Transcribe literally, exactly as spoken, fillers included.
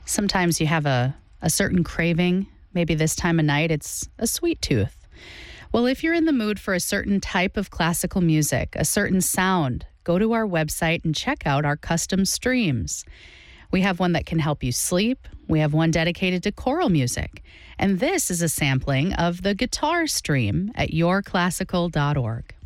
Sometimes you have a, a certain craving. Maybe this time of night it's a sweet tooth. Well, if you're in the mood for a certain type of classical music, a certain sound, go to our website and check out our custom streams. We have one that can help you sleep. We have one dedicated to choral music. And this is a sampling of the guitar stream at your classical dot org.